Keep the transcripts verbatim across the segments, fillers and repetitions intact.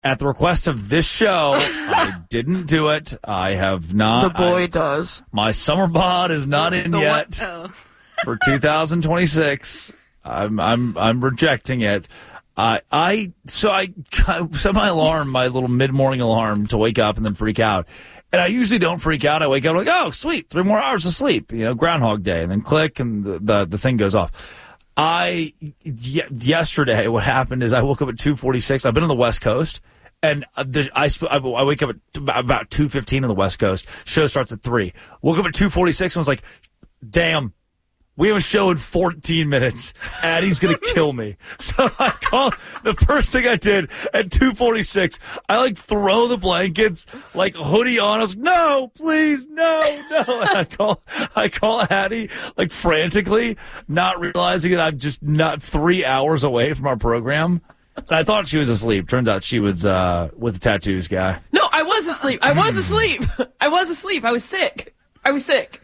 At the request of this show, I didn't do it. I have not. The boy I, does. My summer bod is not in The yet what? Oh. for two thousand twenty-six. I'm I'm I'm rejecting it. I I so I set my alarm, my little mid morning alarm, to wake up and then freak out. And I usually don't freak out. I wake up like, oh, sweet, three more hours of sleep. You know, Groundhog Day, and then click, and the the, the thing goes off. I y- yesterday, what happened is I woke up at two forty-six. I've been on the West Coast. And I, I wake up at about two fifteen on the West Coast. Show starts at three. Woke up at two forty-six and was like, damn, we have a show in fourteen minutes. Addie's going to kill me. So I call, the first thing I did at two forty-six, I like throw the blankets, like hoodie on. I was like, no, please, no, no. And I call, I call Addie like frantically, not realizing that I'm just not three hours away from our program. And I thought she was asleep. Turns out she was uh, with the tattoos guy. No, I was asleep. I was asleep. I was asleep. I was sick. I was sick.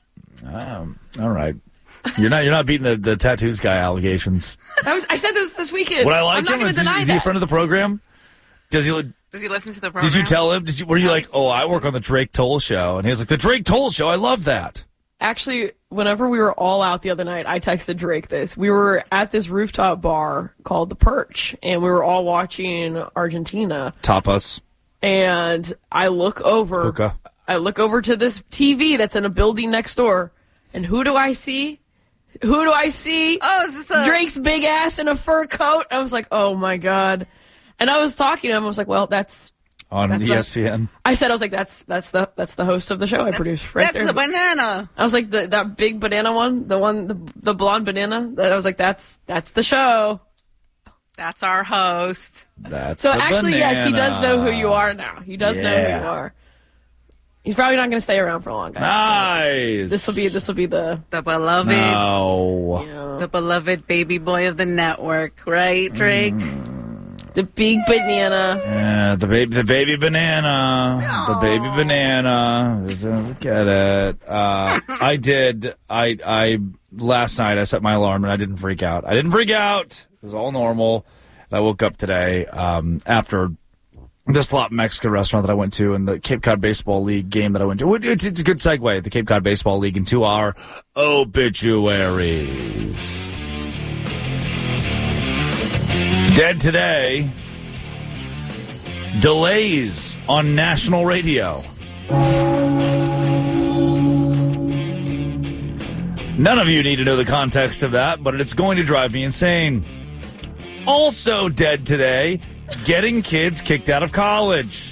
Um, all right. You're not you're not beating the, the tattoos guy allegations. I was. I said this this weekend. Would I like I'm not him? going Is, to deny is he a that. friend of the program? Does he? Does he listen to the program? Did you tell him? Did you? Were you like, oh, I work on the Drake Toll show, and he was like, the Drake Toll show. I love that. Actually, whenever we were all out the other night, I texted Drake this. We were at this rooftop bar called The Perch, and we were all watching Argentina. Tapas. And I look over. Hookah. I look over to this T V that's in a building next door, and who do I see? Who do I see? Oh, is this a... Drake's big ass in a fur coat. I was like, oh my god. And I was talking to him. I was like, well, that's on that's E S P N. The, I said, I was like, that's that's the that's the host of the show I produced right That's there. the banana. I was like, the, that big banana one, the one, the, the blonde banana. I was like, that's that's the show. That's our host. That's So the actually, banana. yes, he does know who you are now. He does know who Yeah. you are. He's probably not going to stay around for long, guys. Nice. This will be this will be the The beloved. No. you know, The beloved baby boy of the network, right, Drake? Mm. the big banana. Yeah, the baby, the baby banana, the baby banana. Look at it. Uh, I did. I I last night I set my alarm and I didn't freak out. I didn't freak out. It was all normal. I woke up today um, after this Lot Mexican restaurant that I went to and the Cape Cod Baseball League game that I went to. It's, it's a good segue. The Cape Cod Baseball League into our obituaries. Dead today. Delays on national radio. None of you need to know the context of that, but it's going to drive me insane. Also dead today, getting kids kicked out of college.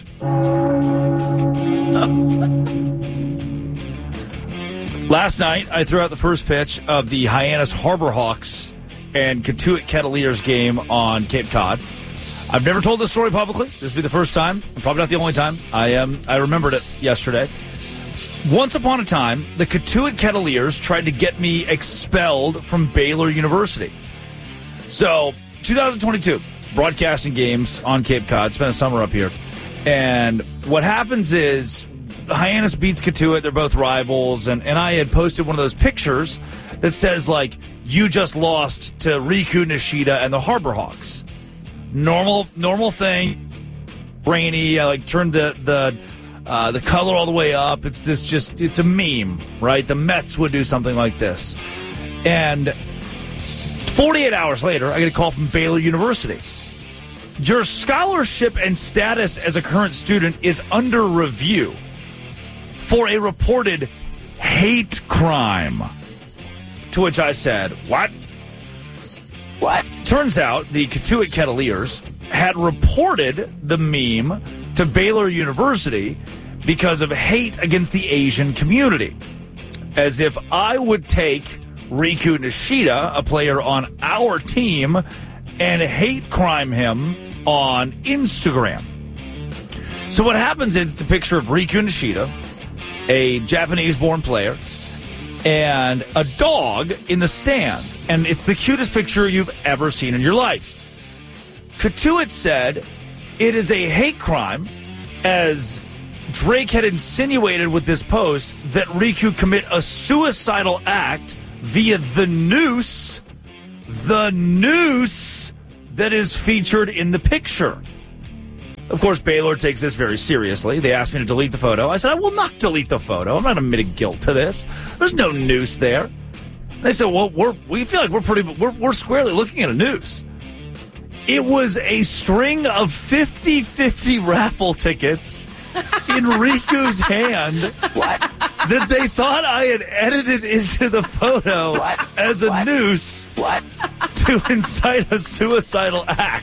Last night, I threw out the first pitch of the Hyannis Harbor Hawks and Cotuit Kettleers game on Cape Cod. I've never told this story publicly. This will be the first time, and probably not the only time. I um, I remembered it yesterday. Once upon a time, the Cotuit Kettleers tried to get me expelled from Baylor University. So, two thousand twenty-two, broadcasting games on Cape Cod. Spent a summer up here. And what happens is Hyannis beats Cotuit. They're both rivals. And, and I had posted one of those pictures that says, like, you just lost to Riku Nishida and the Harbor Hawks. Normal normal thing. Rainy. I, like, turned the... the Uh, the color all the way up. It's this just, it's a meme, right? The Mets would do something like this. And forty-eight hours later, I get a call from Baylor University. Your scholarship and status as a current student is under review for a reported hate crime. To which I said, what? What? Turns out the Cotuit Kettleers had reported the meme to Baylor University because of hate against the Asian community. As if I would take Riku Nishida, a player on our team, and hate crime him on Instagram. So what happens is it's a picture of Riku Nishida, a Japanese-born player, and a dog in the stands. And it's the cutest picture you've ever seen in your life. Cotuit said it is a hate crime, as Drake had insinuated with this post that Riku commit a suicidal act via the noose, the noose that is featured in the picture. Of course, Baylor takes this very seriously. They asked me to delete the photo. I said, I will not delete the photo. I'm not admitting guilt to this. There's no noose there. They said, well, we're, we feel like we're pretty, we're, we're squarely looking at a noose. It was a string of fifty-fifty raffle tickets in Riku's hand what? that they thought I had edited into the photo what? as a what? noose what? to incite a suicidal act.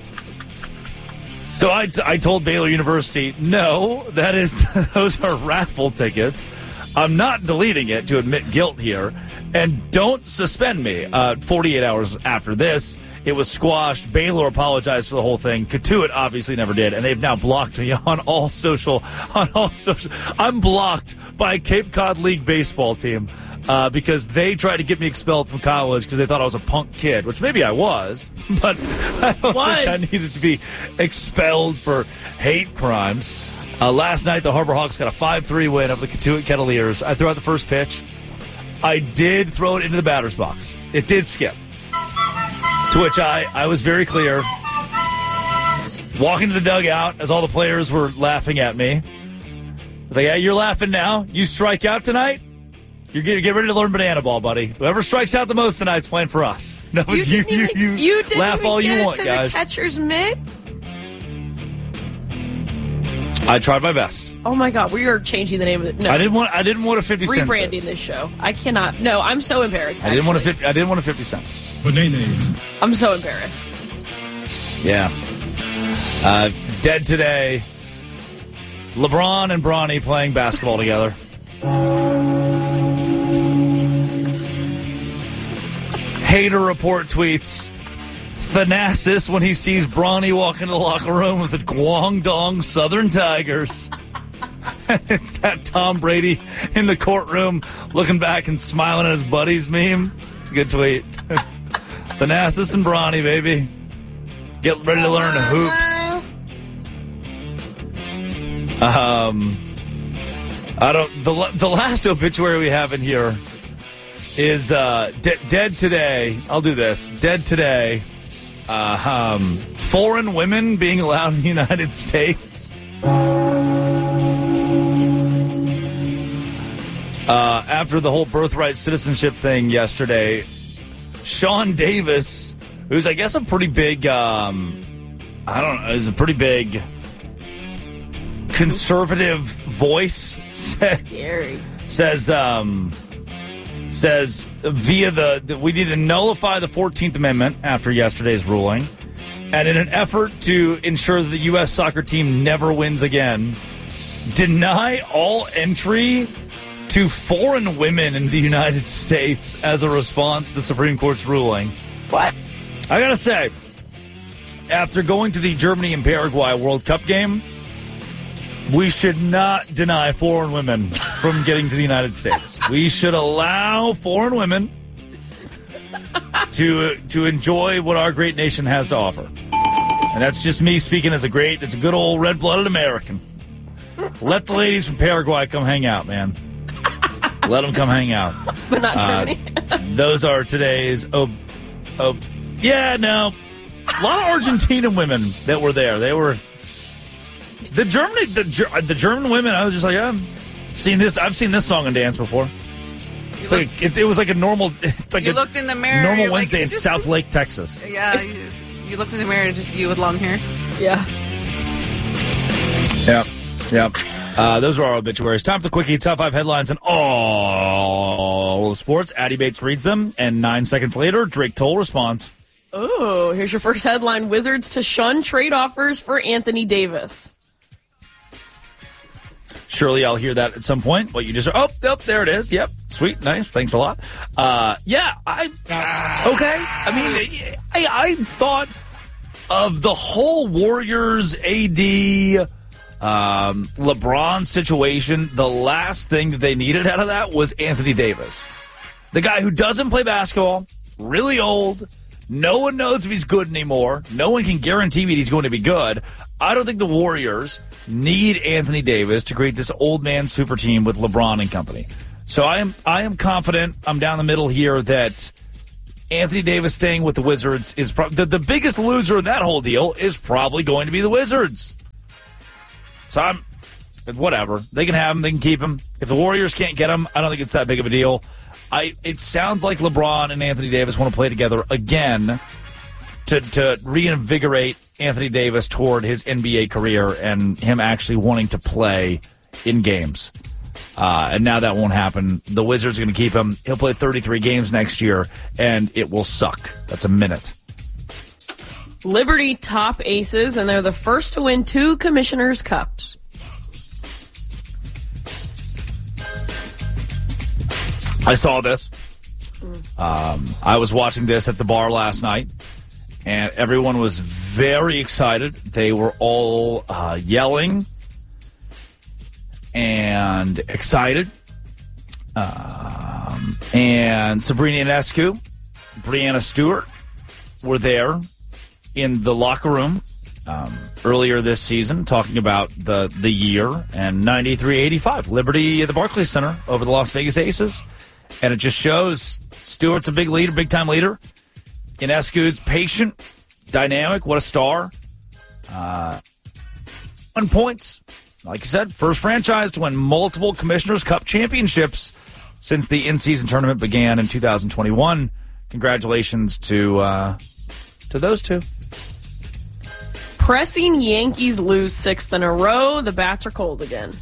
So I, t- I told Baylor University, no, that is those are raffle tickets. I'm not deleting it to admit guilt here, and don't suspend me. Uh, forty-eight hours after this, it was squashed. Baylor apologized for the whole thing. Katuitt obviously never did, and they've now blocked me on all social. On all social, I'm blocked by a Cape Cod League baseball team uh, because they tried to get me expelled from college because they thought I was a punk kid, which maybe I was, but I don't was. think I needed to be expelled for hate crimes. Uh, last night, the Harbor Hawks got a five three win over the Katuitt Kettleers. I threw out the first pitch. I did throw it into the batter's box. It did skip. To which I, I was very clear. Walking to the dugout as all the players were laughing at me. I was like, yeah, you're laughing now. You strike out tonight? You're getting get ready to learn banana ball, buddy. Whoever strikes out the most tonight's playing for us. No, you, you, you, you, you, you didn't laugh even all get you it want, to guys. The catcher's mitt? I tried my best. Oh my God, we are changing the name of it. No, I didn't want. I didn't want a fifty cent. Rebranding this. this show. I cannot. No, I'm so embarrassed. I didn't want a actually. fifty. I didn't want a fifty cent. Bananas. I'm so embarrassed. Yeah. Uh, dead today. LeBron and Bronny playing basketball together. Hater report tweets Thanasis when he sees Bronny walk into the locker room with the Guangdong Southern Tigers. It's that Tom Brady in the courtroom looking back and smiling at his buddies meme. It's a good tweet. Thanasis and Bronny, baby. Get ready to learn the hoops. Um, I don't. The the last obituary we have in here is uh, de- dead today. I'll do this. Dead today. Uh, um, foreign women being allowed in the United States. Uh, after the whole birthright citizenship thing yesterday, Sean Davis, who's I guess a pretty big, um, I don't know, is a pretty big conservative voice. Says, Scary. Says, um, says via the, the we need to nullify the fourteenth Amendment after yesterday's ruling, and in an effort to ensure that the U S soccer team never wins again, deny all entry to foreign women in the United States as a response to the Supreme Court's ruling. What? I gotta say, after going to the Germany and Paraguay World Cup game, we should not deny foreign women from getting to the United States. We should allow foreign women to to enjoy what our great nation has to offer. And that's just me speaking as a great, it's a good old red-blooded American. Let the ladies from Paraguay come hang out, man. Let them come hang out. But not Uh, Germany. those are today's, oh, oh, yeah, no. A lot of Argentinian women that were there. They were... The Germany, the Ger- the German women, I was just like, yeah, I've seen this. I've seen this song and dance before. It's look, like it, it was like a normal. It's like you a looked in the mirror. normal you're Wednesday like, in it's just- South Lake, Texas. Yeah, you, you looked in the mirror, it's just you with long hair. Yeah. Yeah, yeah. Uh, those are our obituaries. Time for the quickie. Top five headlines and all of sports. Addie Bates reads them, and nine seconds later, Drake Toll responds. Oh, here's your first headline. Wizards to shun trade offers for Anthony Davis. Surely I'll hear that at some point. What you just oh, oh there it is. Yep, sweet, nice. Thanks a lot. Uh, yeah, I okay. I mean, I, I thought of the whole Warriors A D um, LeBron situation. The last thing that they needed out of that was Anthony Davis, the guy who doesn't play basketball, really old. No one knows if he's good anymore. No one can guarantee me he's going to be good. I don't think the Warriors need Anthony Davis to create this old man super team with LeBron and company. So I am I am confident, I'm down the middle here, that Anthony Davis staying with the Wizards is pro- the, the biggest loser in that whole deal is probably going to be the Wizards. So I'm, whatever. They can have him. They can keep him. If the Warriors can't get him, I don't think it's that big of a deal. I. It sounds like LeBron and Anthony Davis want to play together again to, to reinvigorate Anthony Davis toward his N B A career and him actually wanting to play in games. Uh, and now that won't happen. The Wizards are going to keep him. He'll play thirty-three games next year, and it will suck. That's a minute. Liberty top aces, and they're the first to win two Commissioner's Cups. I saw this. Um, I was watching this at the bar last night, and everyone was very excited. They were all uh, yelling and excited. Um, and Sabrina Ionescu, Breanna Stewart were there in the locker room um, earlier this season talking about the, the year and ninety-three eighty-five. Liberty at the Barclays Center over the Las Vegas Aces. And it just shows Stewart's a big leader, big-time leader. Ionescu's patient, dynamic, what a star. Uh, one points. Like I said, first franchise to win multiple Commissioner's Cup championships since the in-season tournament began in two thousand twenty-one. Congratulations to uh, to those two. Pressing Yankees lose sixth in a row. The bats are cold again.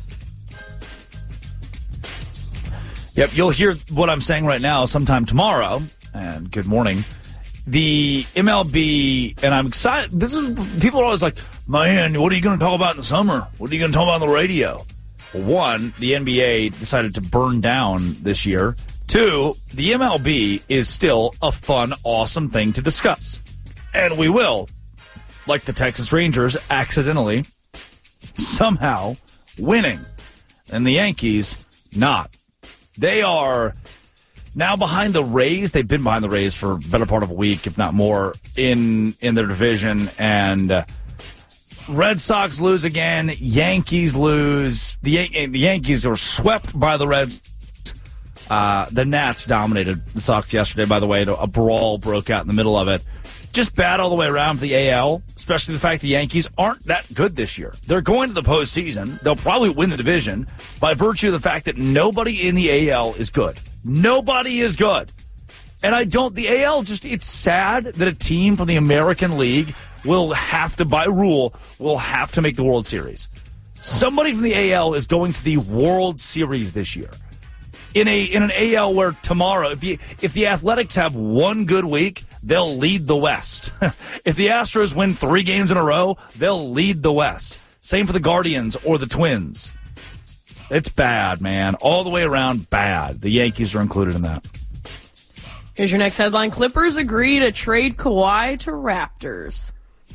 Yep, you'll hear what I'm saying right now sometime tomorrow. And good morning. The M L B, and I'm excited. This is, people are always like, man, what are you going to talk about in the summer? What are you going to talk about on the radio? Well, one, the N B A decided to burn down this year. Two, the M L B is still a fun, awesome thing to discuss. And we will, like the Texas Rangers accidentally, somehow winning. And the Yankees not. They are now behind the Rays. They've been behind the Rays for a better part of a week, if not more, in, in their division. And uh, Red Sox lose again. Yankees lose. The, Yan- the Yankees were swept by the Reds. Uh, the Nats dominated the Sox yesterday, by the way. A brawl broke out in the middle of it. Just bad all the way around for the A L, especially the fact the Yankees aren't that good this year. They're going to the postseason. They'll probably win the division by virtue of the fact that nobody in the A L is good. Nobody is good. And I don't, the A L just, it's sad that a team from the American League will have to, by rule, will have to make the World Series. Somebody from the A L is going to the World Series this year. In a in an A L where tomorrow, if the, if the Athletics have one good week, they'll lead the West. If the Astros win three games in a row, they'll lead the West. Same for the Guardians or the Twins. It's bad, man. All the way around, bad. The Yankees are included in that. Here's your next headline. Clippers agree to trade Kawhi to Raptors.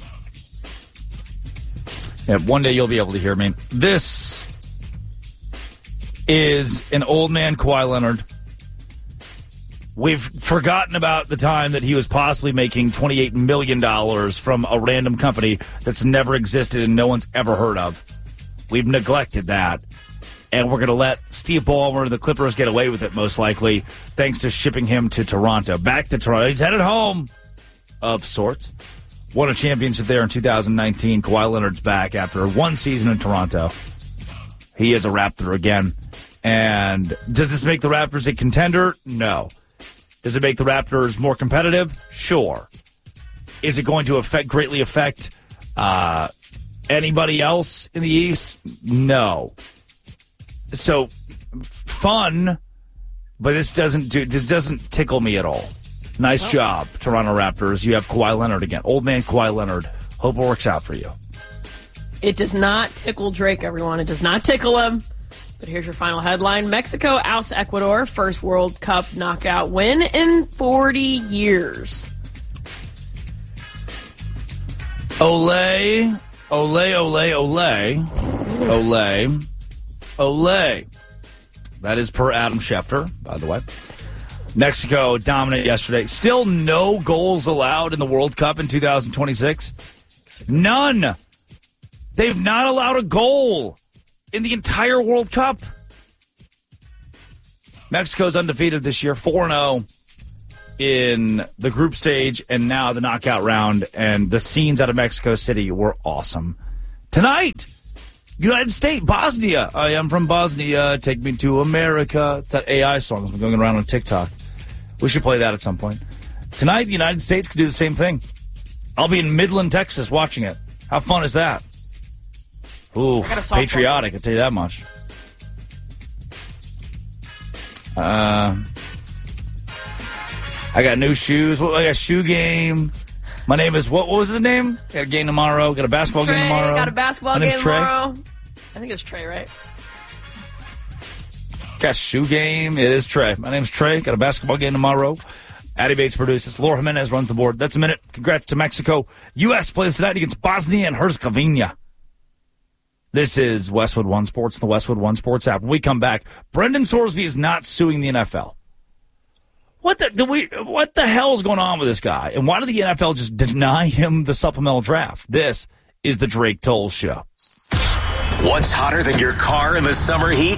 Yeah, one day you'll be able to hear me. This is an old man Kawhi Leonard. We've forgotten about the time that he was possibly making twenty-eight million dollars from a random company that's never existed and no one's ever heard of. We've neglected that. And we're going to let Steve Ballmer and the Clippers get away with it, most likely, thanks to shipping him to Toronto. Back to Toronto. He's headed home, of sorts. Won a championship there in two thousand nineteen. Kawhi Leonard's back after one season in Toronto. He is a Raptor again. And does this make the Raptors a contender? No. Does it make the Raptors more competitive? Sure. Is it going to affect greatly affect uh, anybody else in the East? No. So fun, but this doesn't do this doesn't tickle me at all. Nice oh. job, Toronto Raptors. You have Kawhi Leonard again. Old man Kawhi Leonard. Hope it works out for you. It does not tickle Drake, everyone. It does not tickle him. But here's your final headline. Mexico oust Ecuador. First World Cup knockout win in forty years. Olay, Olay, Olay, Olay, Olay, Olay. That is per Adam Schefter, by the way. Mexico dominated yesterday. Still no goals allowed in the World Cup in two thousand twenty-six. None. They've not allowed a goal in the entire World Cup. Mexico's undefeated this year, four and oh in the group stage and now the knockout round. And the scenes out of Mexico City were awesome. Tonight, United States, Bosnia. I am from Bosnia. Take me to America. It's that A I song that's been going around on TikTok. We should play that at some point. Tonight, the United States could do the same thing. I'll be in Midland, Texas, watching it. How fun is that? Ooh, patriotic, I'll tell you that much. Uh, I got new shoes. I got a shoe game. My name is, what, what was the name? Got a game tomorrow. Got a basketball Trey, game tomorrow. Got a basketball My game Trey. tomorrow. I think it's Trey, right? Got a shoe game. It is Trey. My name's Trey. Got a basketball game tomorrow. Addie Bates produces. Laura Jimenez runs the board. That's a minute. Congrats to Mexico. U S plays tonight against Bosnia and Herzegovina. This is Westwood One Sports, the Westwood One Sports app. When we come back, Brendan Sorsby is not suing the N F L. What the do we? What the hell is going on with this guy? And why did the N F L just deny him the supplemental draft? This is the Drake Toll Show. What's hotter than your car in the summer heat?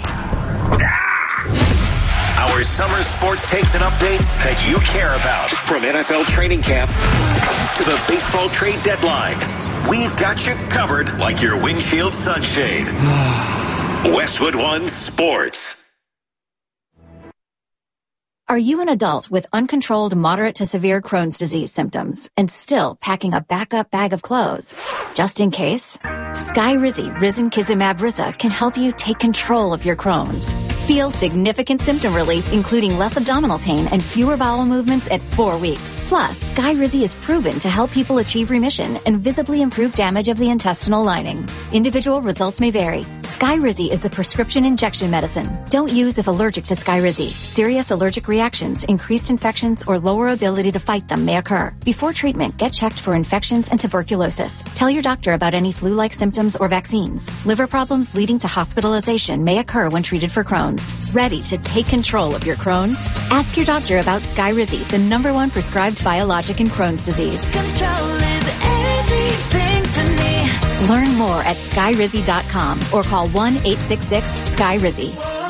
Ah! Our summer sports takes and updates that you care about. From N F L training camp to the baseball trade deadline, we've got you covered like your windshield sunshade. Westwood One Sports. Are you an adult with uncontrolled moderate to severe Crohn's disease symptoms and still packing a backup bag of clothes? Just in case, Skyrizi Risankizumab Risa can help you take control of your Crohn's. Feel significant symptom relief, including less abdominal pain and fewer bowel movements at four weeks. Plus, Skyrizi is proven to help people achieve remission and visibly improve damage of the intestinal lining. Individual results may vary. Skyrizi is a prescription injection medicine. Don't use if allergic to Skyrizi. Serious allergic reactions, increased infections, or lower ability to fight them may occur. Before treatment, get checked for infections and tuberculosis. Tell your doctor about any flu-like symptoms or vaccines. Liver problems leading to hospitalization may occur when treated for Crohn's. Ready to take control of your Crohn's? Ask your doctor about Skyrizi, the number one prescribed biologic in Crohn's disease. Control is everything to me. Learn more at skyrizi dot com or call one eight six six sky rizi.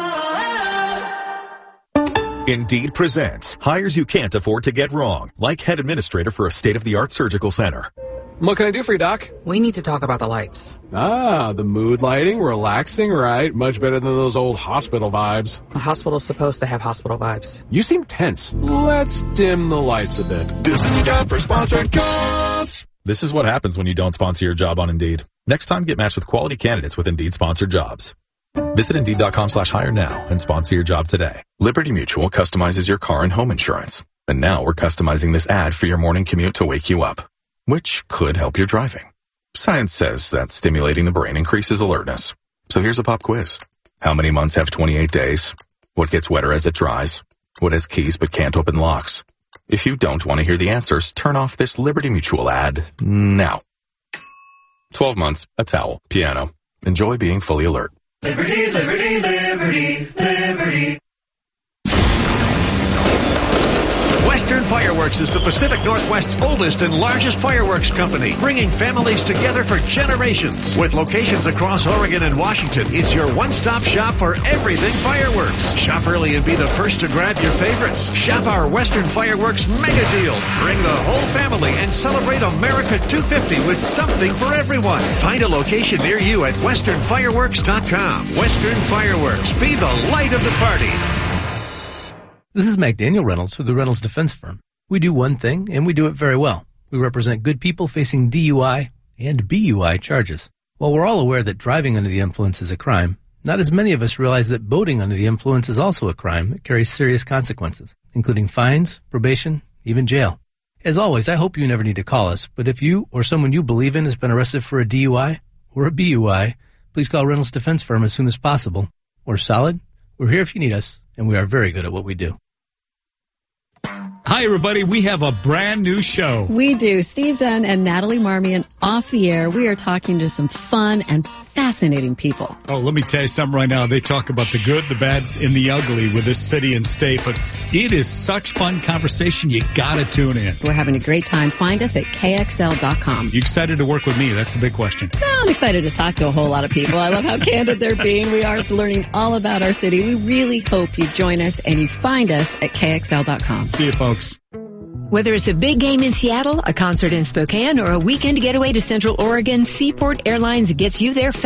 Indeed presents hires you can't afford to get wrong, like head administrator for a state-of-the-art surgical center. What can I do for you, Doc? We need to talk about the lights. Ah, the mood lighting, relaxing, right? Much better than those old hospital vibes. A hospital's supposed to have hospital vibes. You seem tense. Let's dim the lights a bit. This is a job for sponsored jobs. This is what happens when you don't sponsor your job on Indeed. Next time, get matched with quality candidates with Indeed sponsored jobs. Visit Indeed.com slash hire now and sponsor your job today. Liberty Mutual customizes your car and home insurance. And now we're customizing this ad for your morning commute to wake you up, which could help your driving. Science says that stimulating the brain increases alertness. So here's a pop quiz. How many months have twenty-eight days? What gets wetter as it dries? What has keys but can't open locks? If you don't want to hear the answers, turn off this Liberty Mutual ad now. twelve months, a towel, piano. Enjoy being fully alert. Liberty, liberty, liberty, liberty. Western Fireworks is the Pacific Northwest's oldest and largest fireworks company, bringing families together for generations. With locations across Oregon and Washington, it's your one-stop shop for everything fireworks. Shop early and be the first to grab your favorites. Shop our Western Fireworks mega deals. Bring the whole family and celebrate America two fifty with something for everyone. Find a location near you at western fireworks dot com. Western Fireworks, be the light of the party. This is McDaniel Reynolds with the Reynolds Defense Firm. We do one thing, and we do it very well. We represent good people facing D U I and B U I charges. While we're all aware that driving under the influence is a crime, not as many of us realize that boating under the influence is also a crime that carries serious consequences, including fines, probation, even jail. As always, I hope you never need to call us, but if you or someone you believe in has been arrested for a D U I or a B U I, please call Reynolds Defense Firm as soon as possible. We're solid, we're here if you need us, and we are very good at what we do. Hi, everybody. We have a brand new show. We do. Steve Dunn and Natalie Marmion off the air. We are talking to some fun and fascinating people. Oh, let me tell you something right now. They talk about the good, the bad, and the ugly with this city and state, but it is such fun conversation. You got to tune in. We're having a great time. Find us at K X L dot com. You excited to work with me? That's a big question. No, I'm excited to talk to a whole lot of people. I love how candid they're being. We are learning all about our city. We really hope you join us and you find us at K X L dot com. See you, folks. Whether it's a big game in Seattle, a concert in Spokane, or a weekend getaway to Central Oregon, Seaport Airlines gets you there fast.